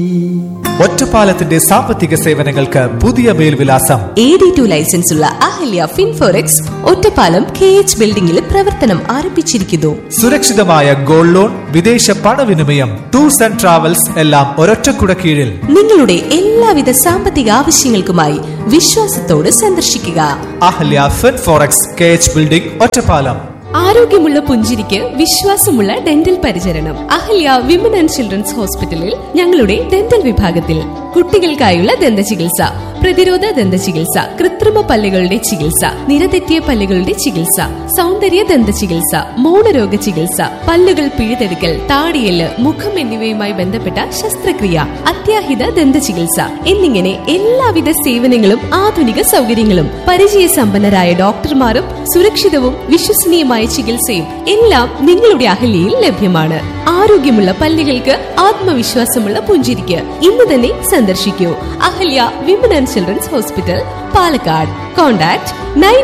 ഒറ്റപ്പാലത്തിന്റെ സാമ്പത്തിക സേവനങ്ങൾക്ക് പുതിയ മേൽവിലാസം. AD2 ലൈസൻസ് ഉള്ള അഹല്യ ഫിൻഫോറെക്സ് ഒറ്റപ്പാലം KH ബിൽഡിംഗിൽ പ്രവർത്തനം ആരംഭിച്ചിരിക്കുന്നു. സുരക്ഷിതമായ ഗോൾഡ് ലോൺ, വിദേശ പണവിനിമയം, ടൂർസ് ആൻഡ് ട്രാവൽസ് എല്ലാം ഒരൊറ്റക്കുട കീഴിൽ. നിങ്ങളുടെ എല്ലാവിധ സാമ്പത്തിക ആവശ്യങ്ങൾക്കുമായി വിശ്വാസത്തോട് സന്ദർശിക്കുക അഹല്യ ഫിൻഫോറെക്സ് KH ബിൽഡിംഗ്, ഒറ്റപ്പാലം. ആരോഗ്യമുള്ള പുഞ്ചിരിക്ക് വിശ്വാസമുള്ള ഡെന്റൽ പരിചരണം. അഹല്യ വിമൻ ആൻഡ് ചിൽഡ്രൻസ് ഹോസ്പിറ്റലിൽ ഞങ്ങളുടെ ഡെന്റൽ വിഭാഗത്തിൽ കുട്ടികൾക്കായുള്ള ദന്ത ചികിത്സ, പ്രതിരോധ ദന്ത ചികിത്സ, കൃത്രിമ പല്ലുകളുടെ ചികിത്സ, നിരതെറ്റിയ പല്ലുകളുടെ ചികിത്സ, സൗന്ദര്യ ദന്ത ചികിത്സ, മൗനരോഗ ചികിത്സ, പല്ലുകൾ പിഴുതെടുക്കൽ, താടിയല്, മുഖം എന്നിവയുമായി ബന്ധപ്പെട്ട ശസ്ത്രക്രിയ, അത്യാഹിത ദന്ത ചികിത്സ എന്നിങ്ങനെ എല്ലാവിധ സേവനങ്ങളും ആധുനിക സൗകര്യങ്ങളും പരിചയസമ്പന്നരായ ഡോക്ടർമാരും സുരക്ഷിതവും വിശ്വസനീയമായ ചികിത്സയും എല്ലാം നിങ്ങളുടെ അഹല്യയിൽ ലഭ്യമാണ്. ആരോഗ്യമുള്ള പല്ലുകൾക്ക് ആത്മവിശ്വാസമുള്ള പുഞ്ചിരിക്ക് ഇന്ന് തന്നെ സന്ദർശിക്കൂ Ahalya women and children's hospital, Palakkad. Contact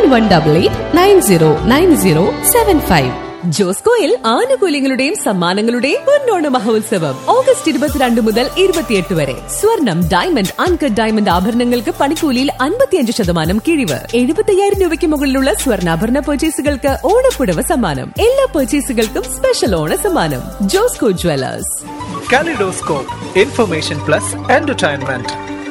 9188909075. ജോസ്കോയിൽ ആനുകൂല്യങ്ങളുടെയും സമ്മാനങ്ങളുടെയും പൊന്നോണ മഹോത്സവം ഓഗസ്റ്റ് 22 മുതൽ 28 വരെ. സ്വർണം, ഡയമണ്ട്, അൺകട്ട് ഡയമണ്ട് ആഭരണങ്ങൾക്ക് പണിക്കൂലിയിൽ 55% കിഴിവ്. 75,000 രൂപയ്ക്ക് മുകളിലുള്ള സ്വർണ്ണാഭരണ പർച്ചേസുകൾക്ക് ഓണപ്പുടവ സമ്മാനം. എല്ലാ പർച്ചേസുകൾക്കും സ്പെഷ്യൽ ഓണ സമ്മാനം. Josco Jewellers. Kaleidoscope, information plus entertainment.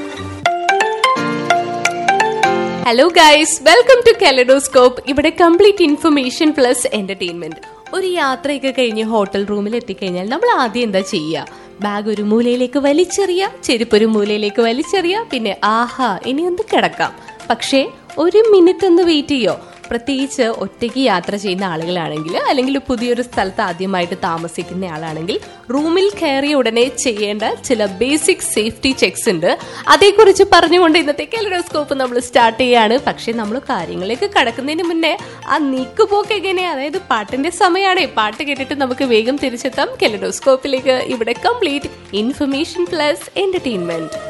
Hello guys, welcome to kaleidoscope. ഇവിടെ കംപ്ലീറ്റ് ഇൻഫർമേഷൻ പ്ലസ് എന്റർടൈൻമെന്റ്. ഒരു യാത്രയൊക്കെ കഴിഞ്ഞ് ഹോട്ടൽ റൂമിൽ എത്തിക്കഴിഞ്ഞാൽ നമ്മൾ ആദ്യം എന്താ ചെയ്യുക? ബാഗ് ഒരു മൂലയിലേക്ക് വലിച്ചെറിയ, ചെരുപ്പ് ഒരു മൂലയിലേക്ക് വലിച്ചെറിയ, പിന്നെ ആഹാ ഇനി ഒന്ന് കിടക്കാം. പക്ഷേ ഒരു മിനിറ്റ് ഒന്ന് വെയിറ്റ് ചെയ്യോ? പ്രത്യേകിച്ച് ഒറ്റയ്ക്ക് യാത്ര ചെയ്യുന്ന ആളുകളാണെങ്കിൽ, അല്ലെങ്കിൽ പുതിയൊരു സ്ഥലത്ത് ആദ്യമായിട്ട് താമസിക്കുന്ന ആളാണെങ്കിൽ റൂമിൽ കയറിയ ഉടനെ ചെയ്യേണ്ട ചില ബേസിക് സേഫ്റ്റി ചെക്സ് ഉണ്ട്. അതേക്കുറിച്ച് പറഞ്ഞുകൊണ്ട് ഇന്നത്തെ കാലിഡോസ്കോപ്പ് നമ്മൾ സ്റ്റാർട്ട് ചെയ്യാണ്. പക്ഷെ നമ്മൾ കാര്യങ്ങളിലേക്ക് കടക്കുന്നതിന് മുന്നേ ആ നീക്കുപോക്ക് എങ്ങനെയാ? അതായത് പാട്ടിന്റെ സമയമാണ്. പാട്ട് കേട്ടിട്ട് നമുക്ക് വേഗം തിരിച്ചെത്താം കാലിഡോസ്കോപ്പിലേക്ക്. ഇവിടെ കംപ്ലീറ്റ് ഇൻഫർമേഷൻ പ്ലസ് എന്റർടൈൻമെന്റ്.